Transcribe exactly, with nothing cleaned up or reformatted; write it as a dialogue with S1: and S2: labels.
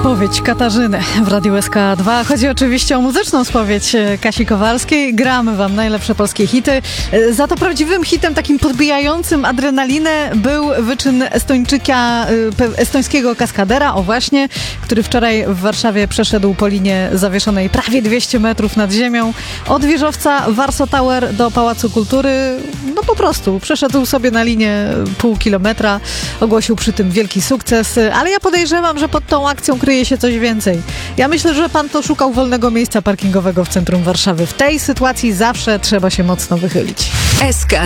S1: Spowiedź Katarzyny w Radiu S K dwa. Chodzi oczywiście o muzyczną spowiedź Kasi Kowalskiej. Gramy wam najlepsze polskie hity. Za to prawdziwym hitem, takim podbijającym adrenalinę, był wyczyn Estończyka, estońskiego kaskadera, o właśnie, który wczoraj w Warszawie przeszedł po linie zawieszonej prawie dwieście metrów nad ziemią. Od wieżowca Warsaw Tower do Pałacu Kultury, no po prostu przeszedł sobie na linię pół kilometra. Ogłosił przy tym wielki sukces, ale ja podejrzewam, że pod tą akcją kryje się coś więcej. Ja myślę, że pan to szukał wolnego miejsca parkingowego w centrum Warszawy. W tej sytuacji zawsze trzeba się mocno wychylić.
S2: S K